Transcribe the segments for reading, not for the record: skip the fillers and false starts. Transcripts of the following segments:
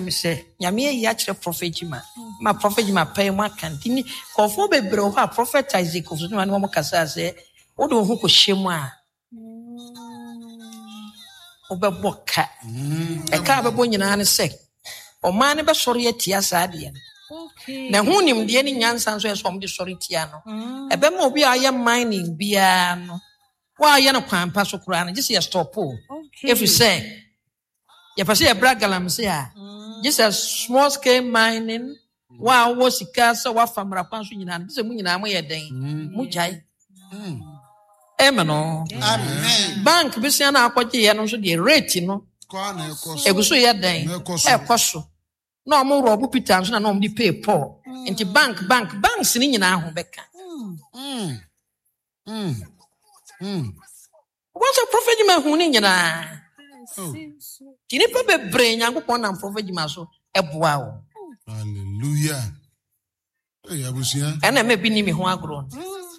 me say, Yamia Yachre Prophet Jima, my Prophet Jima pay my cantini, for 4 baby or Prophet Isaac of no one Mocasa say, O don't hook shema. Oberboka, a carbon and say, or man ever sorry at Tiasadian. Now, who him the any answers from the sorry Tiano? A bemo be I am mining, Biano. Why, Yano Passo Crown, just a stop. If you say, if I say a bragalam, say, just a small scale mining, wow, was the castle, what from Rapansu, and this is a way a day. Mujai. Emano. Bank, Bissiana, what ye and also the rate, you know. It was so yet day. A cosso. No more Robu Pitans, and only pay poor. Into banks in our Becca. What's a prophet you may who Can you probably bring young upon and prophet Maso? Wow. Hallelujah. And I may be near me who are grown.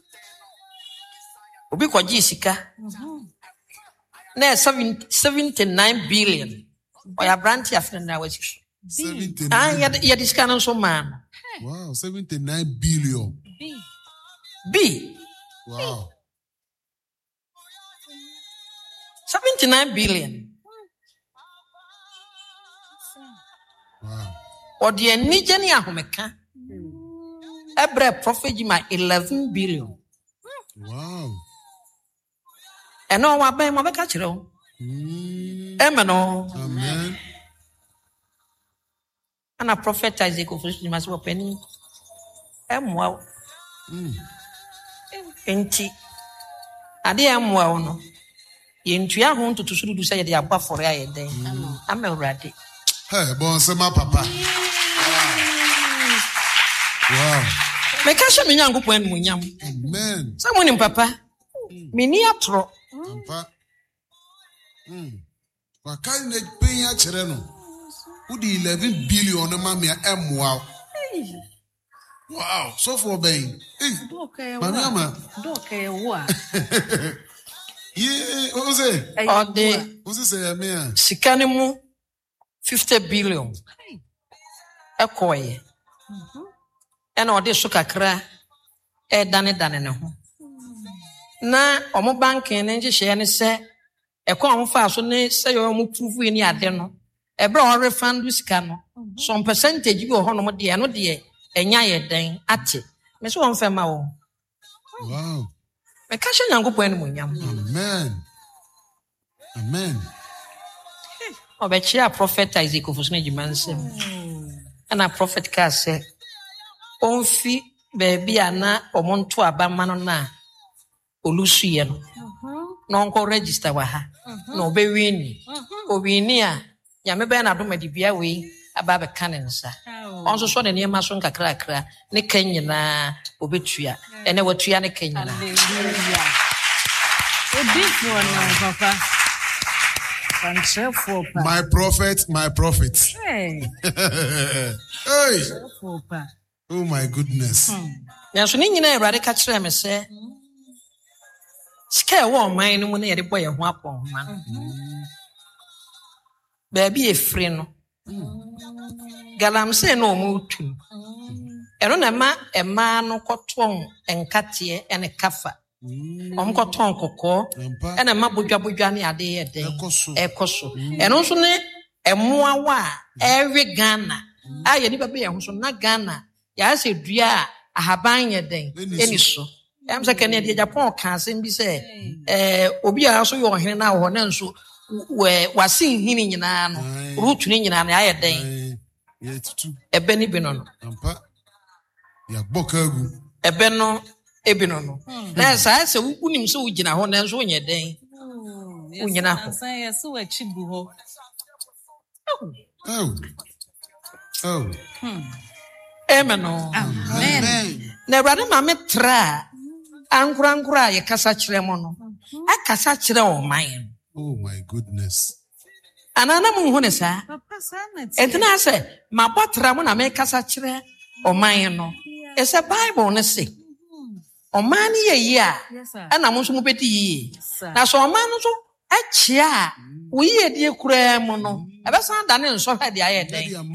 Ubiko Jessica. Now 79 billion. Or a branch after now. Yet this canon so man. Wow, 79 billion. B. Wow. 79 billion. Wow. Or the Nigenia Homeka. Every prophet my 11 billion. Wow. And all I buy my catcher. Emano. Amen. And a prophet Isaac of Christian must be penny. Wow. Enti. Ade amwa no. Yentua ho to suru say they abba for ya den. I'm ready. Hey, bon c'est ma papa. Wow. Me ka sha me nyango po enu nyam. Amen. Someone papa. Me ni atro. Papa. Wakai ne penya kire no. Udi 11 billion na ma me amwa. Wow, so for ben. Mama. Okay, what? Yeah, what was it? Or the What's it say me? Sikanimu 50 billion. Ekoye. And or this sukakra dane no ho. Na omo banking nje share ne se ekwa on fa so ne se yo mo prove ni ade no. Ebra on refund sika no. Some percentage bi ho no mo de no de enya ye den ate. Me so on fa ma wo. Wow. Me ka sha nyankopon enu munyam. Amen. Amen. Obechia prophet Isaac of Usne Jimansem. And a prophet ka say onfi baby ana omonto abama no na olusuye no. No nko register wa ha. No be wini. Obini a ya me be na do madibia we aba be kanensa. Onso so ne niema so nkakra ne kanyina obetua. Ene watua ne kanyina. Hallelujah. Papa. My prophet. Hey. Hey. Oh my goodness. Now so ni nyina Awurade ka kire me se. Sika wo man no mu na ye de boye ho apon ma. Baby efre no. Galamse no mu tu. Ero na ma ema no koton enkate ene kafa. Koton kokko ena ma bodwa ne ade ye den ekoso eno so ne emoa wa every Ghana aye ni baba ye ho so na Ghana ya se dua ahaban ye den eni so em se kene de Japan ka asem bi se obi a so yo hene na ho na nso wasin hini nyina no rutu ni nyina na aye den ebe ni bi no ampa ya bokagu ebe no ebino no na sa se wunim se wugina ho na nso nye den wunyina ho Say so achibu ho. Oh. Amen. Amen. Na Awurade ma me tra ankura ye kasa kire mo no akasa kire o man. Oh my goodness. Anana mu hu ne sa Papa sana. entina se ma botra mo na me kasa kire o man no. It's a Bible ne say Oman ye ya ana mo so mo beti yi na so oman no so achia wo ye die kura mu no ebe san da ne nso hwe de aye den